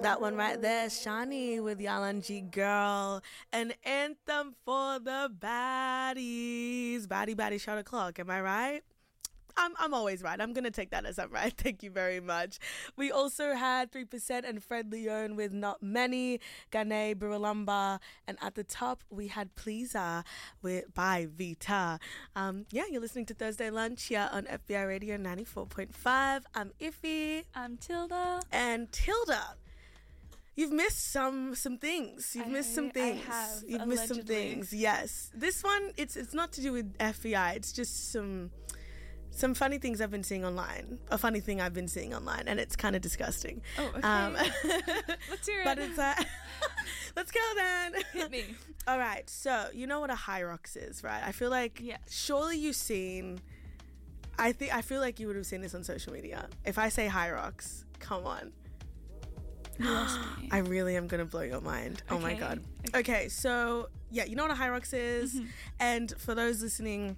That one right there, Shani with Yalanji Girl, an anthem for the baddies. Baddie shot o'clock, am I right? I'm always right. I'm going to take that as I'm right. Thank you very much. We also had 3% and Fred Leone with Not Many, Gane Buralamba, and at the top we had Pleaser by Vita. You're listening to Thursday Lunch here on FBI Radio 94.5. I'm Iffy. I'm Tilda. And Tilda, you've missed some things. You've missed some things. I have. You've allegedly. missed some things. Yes. This one, it's not to do with FBI. It's just some funny things I've been seeing online. A funny thing I've been seeing online, and it's kind of disgusting. Oh, okay. Let's hear it. But it's let's go then. Hit me. All right. So you know what a Hyrox is, right? I feel like surely you've seen. I feel like you would have seen this on social media. If I say Hyrox, come on. You lost me. I really am going to blow your mind. Okay. Oh my God. Okay, so you know what a Hyrox is? Mm-hmm. And for those listening,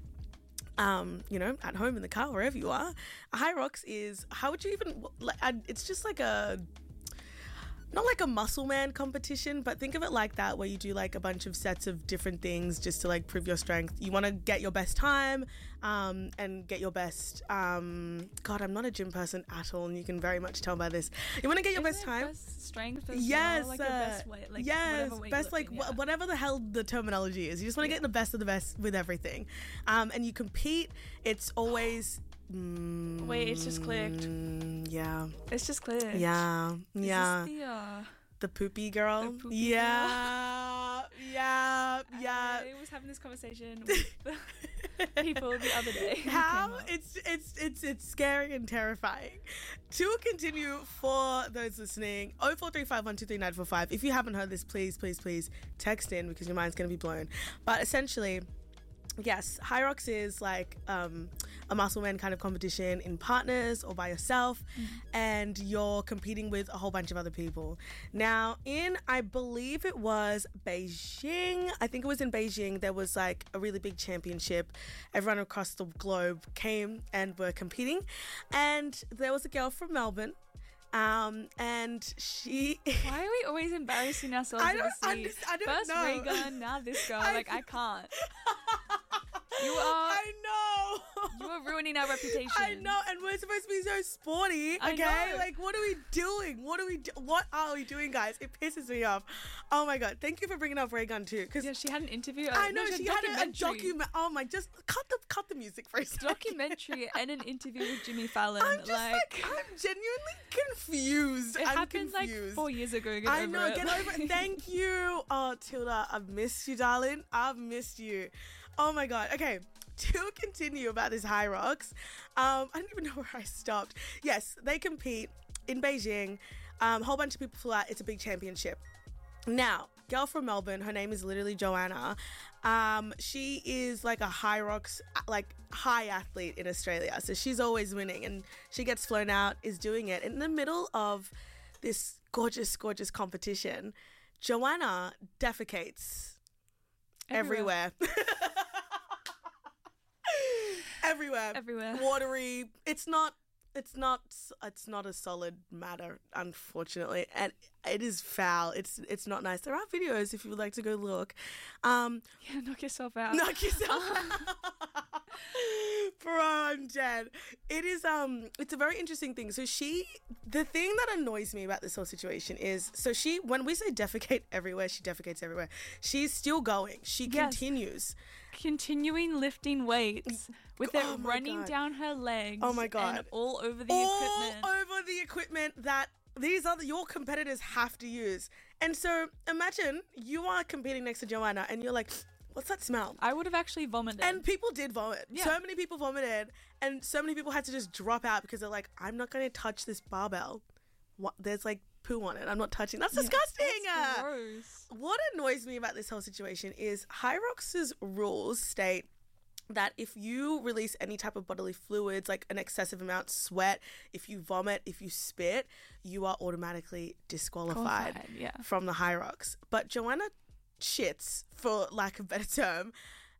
at home, in the car, wherever you are, a Hyrox is, how would you even, it's just like not like a muscle man competition, but think of it like that, where you do like a bunch of sets of different things just to like prove your strength. You want to get your best time and get your best God, I'm not a gym person at all, and you can very much tell by this. You want to get your best time, best strength as yes, well? Like your best weight, like yes, best, like whatever the hell the terminology is. You just want to get the best of the best with everything, and you compete. It's always wait, it's just clicked. Yeah. It's just clicked. Yeah. Yeah. Is this the poopy girl? The poopy girl? Yeah. I was having this conversation with people the other day. How? It's scary and terrifying. To continue, for those listening, 0435123945. If you haven't heard this, please text in, because your mind's going to be blown. But essentially, yes, Hyrox is like a muscle man kind of competition in partners or by yourself, and you're competing with a whole bunch of other people. Now, I believe it was Beijing, I think it was in Beijing, there was like a really big championship. Everyone across the globe came and were competing, and there was a girl from Melbourne. And she... Why are we always embarrassing ourselves? I don't First know. Reagan, now this girl. I can't. I know. You are ruining our reputation. I know, and we're supposed to be so sporty, okay? Like, what are we doing? What are we doing, guys? It pisses me off. Oh my God. Thank you for bringing up Ray Gun too. Yeah, she had an interview. I know, she had a document. Oh my, just cut the music for a second. Documentary and an interview with Jimmy Fallon. I'm genuinely confused. It happened like 4 years ago. Get over it. Thank you. Oh, Tilda, I've missed you, darling. I've missed you. Oh my God. Okay, to continue about this Hyrox, I don't even know where I stopped. Yes, they compete in Beijing. A whole bunch of people flew out. It's a big championship. Now, girl from Melbourne, her name is literally Joanna. She is like a Hyrox, like high athlete in Australia. So she's always winning, and she gets flown out, is doing it. In the middle of this gorgeous, gorgeous competition, Joanna defecates everywhere. Everywhere. Watery. It's not a solid matter, unfortunately, and it is foul. It's not nice. There are videos if you would like to go look. Knock yourself out. Bro, I'm dead. It is it's a very interesting thing. So the thing that annoys me about this whole situation is, when we say defecate everywhere, she defecates everywhere. She's still going. She continues. Continuing lifting weights with it running down her legs. Oh my God. And all over the equipment. All over the equipment that your competitors have to use. And so imagine you are competing next to Joanna and you're like, what's that smell? I would have actually vomited. And people did vomit. Yeah. So many people vomited, and so many people had to just drop out because they're like, I'm not going to touch this barbell. There's like poo on it. I'm not touching. That's disgusting. That's gross. What annoys me about this whole situation is Hyrox's rules state that if you release any type of bodily fluids, like an excessive amount, sweat, if you vomit, if you spit, you are automatically disqualified from the Hyrox. But Joanna shits, for lack of a better term,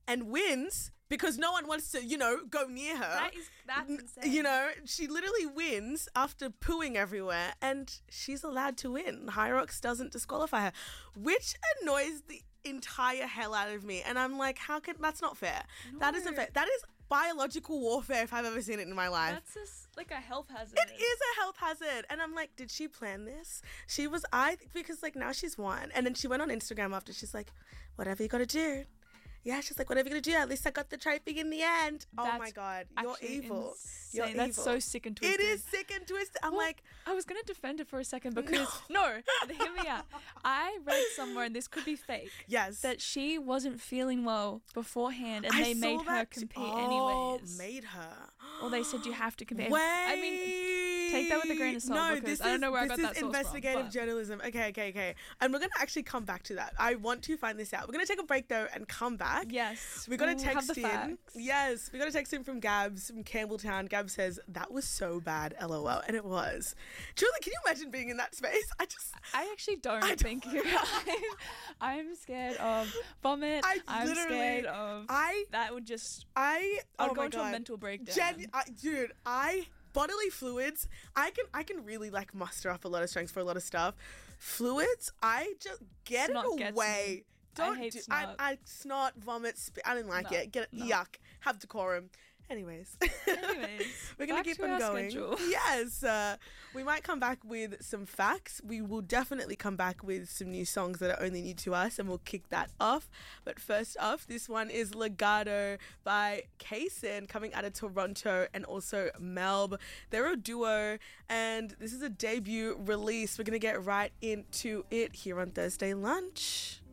and wins because no one wants to, go near her. That's insane. She literally wins after pooing everywhere, and she's allowed to win. Hyrox doesn't disqualify her, which annoys the entire hell out of me. And I'm like, that's not fair. No. That isn't fair. That is biological warfare if I've ever seen it in my life. That's just like a health hazard. It is a health hazard. And I'm like, did she plan this? Because like now she's won. And then she went on Instagram after, she's like, whatever you gotta do. Yeah, she's like, whatever you're going to do, at least I got the trophy in the end. Oh my God, you're evil. You're evil. That's so sick and twisted. It is sick and twisted. I'm like... I was going to defend it for a second because... No, hear me out. I read somewhere, and this could be fake. Yes. That she wasn't feeling well beforehand, and they made her compete anyways. Made her. Or they said you have to compete. Wait. I mean, take that with a grain of salt because I don't know where I got that source from. This is investigative journalism. Okay. And we're going to actually come back to that. I want to find this out. We're going to take a break, though, and come back. Yes. We got a text in. Yes, we got a text in from Gabs from Campbelltown. Gabs says, that was so bad, LOL. And it was. Truly, can you imagine being in that space? I actually don't think you're I'm scared of vomit. I'm scared of... That would just... I'll go into a mental breakdown. Bodily fluids, I can really like muster up a lot of strength for a lot of stuff. Fluids, I just get it away. Don't I hate snot. I snot, vomit, I didn't like it. Get it, yuck. Have decorum. Anyways, we're going to keep on going. Schedule. Yes, we might come back with some facts. We will definitely come back with some new songs that are only new to us, and we'll kick that off. But first off, this one is Legato by Kaysen, coming out of Toronto and also Melb. They're a duo, and this is a debut release. We're going to get right into it here on Thursday Lunch.